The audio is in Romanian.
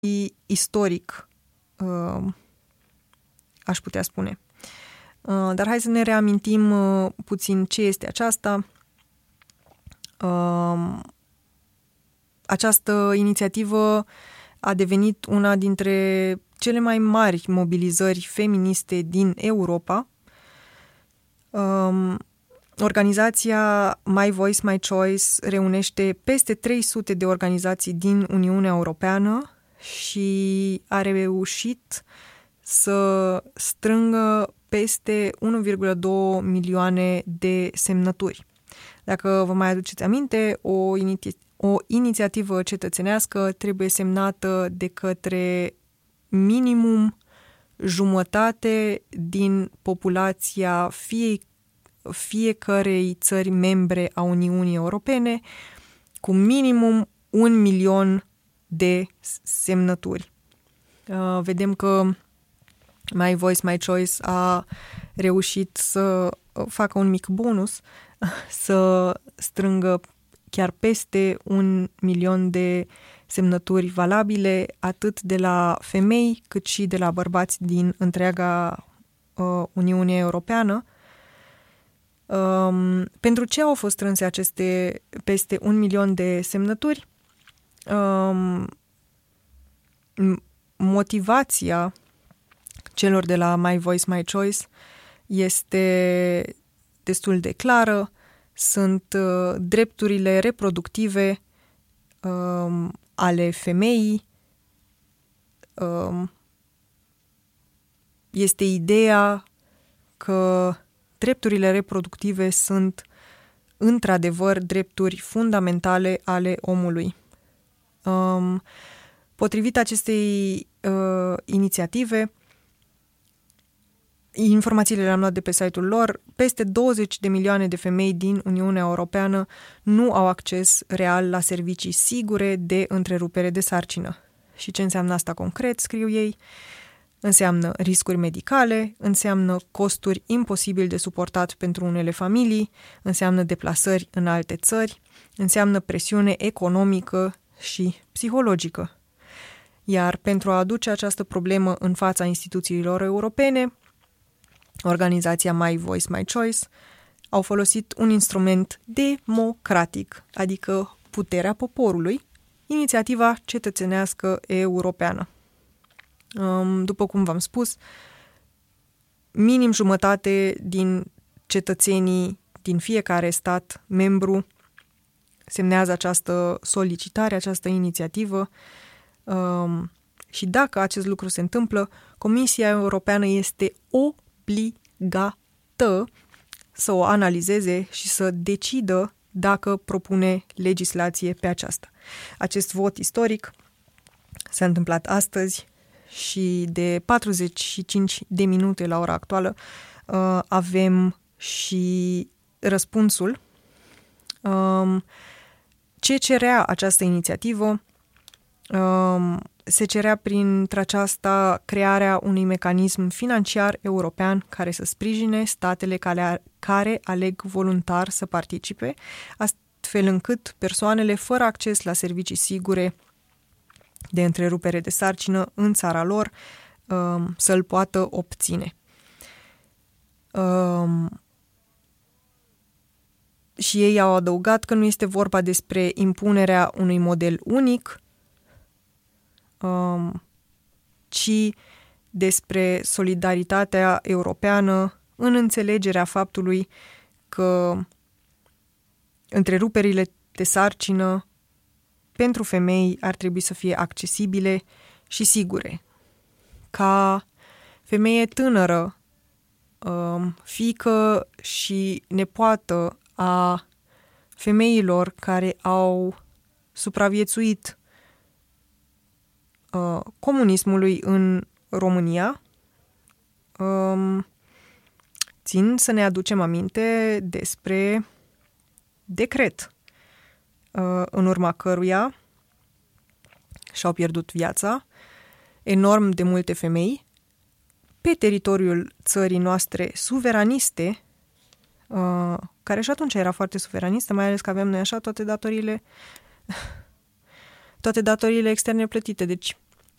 istoric, aș putea spune. Dar hai să ne reamintim puțin ce este aceasta. Această inițiativă a devenit una dintre cele mai mari mobilizări feministe din Europa. Organizația My Voice, My Choice reunește peste 300 de organizații din Uniunea Europeană și a reușit să strângă peste 1,2 milioane de semnături. Dacă vă mai aduceți aminte, o inițiativă cetățenească trebuie semnată de către minimum jumătate din populația fiecărei țări membre a Uniunii Europene, cu minimum 1 milion de semnături. Vedem că My Voice, My Choice a reușit să facă un mic bonus, să strângă chiar peste 1 milion de semnături valabile, atât de la femei, cât și de la bărbați din întreaga Uniune Europeană. Pentru ce au fost strânse aceste peste 1 milion de semnături? Motivația celor de la My Voice, My Choice este destul de clară. Sunt drepturile reproductive ale femeii. Este ideea că drepturile reproductive sunt într-adevăr drepturi fundamentale ale omului. Potrivit acestei inițiative, informațiile le-am luat de pe site-ul lor, peste 20 de milioane de femei din Uniunea Europeană nu au acces real la servicii sigure de întrerupere de sarcină. Și ce înseamnă asta concret, scriu ei? Înseamnă riscuri medicale, înseamnă costuri imposibil de suportat pentru unele familii, înseamnă deplasări în alte țări, înseamnă presiune economică și psihologică. Iar pentru a aduce această problemă în fața instituțiilor europene, organizația My Voice, My Choice au folosit un instrument democratic, adică puterea poporului, inițiativa cetățenească europeană. După cum v-am spus, minim jumătate din cetățenii din fiecare stat membru semnează această solicitare, această inițiativă și dacă acest lucru se întâmplă, Comisia Europeană este obligată să o analizeze și să decidă dacă propune legislație pe aceasta. Acest vot istoric s-a întâmplat astăzi și de 45 de minute la ora actuală avem și răspunsul. Ce cerea această inițiativă? Se cerea printre-aceasta crearea unui mecanism financiar european care să sprijine statele care aleg voluntar să participe, astfel încât persoanele fără acces la servicii sigure de întrerupere de sarcină în țara lor să-l poată obține. Și ei au adăugat că nu este vorba despre impunerea unui model unic, ci despre solidaritatea europeană în înțelegerea faptului că întreruperile de sarcină pentru femei ar trebui să fie accesibile și sigure. Ca femeie tânără, fiică și nepoată a femeilor care au supraviețuit comunismului în România, țin să ne aducem aminte despre decret în urma căruia și-au pierdut viața enorm de multe femei pe teritoriul țării noastre suveraniste, care și atunci era foarte suveranistă, mai ales că aveam noi așa toate datoriile externe plătite. Deci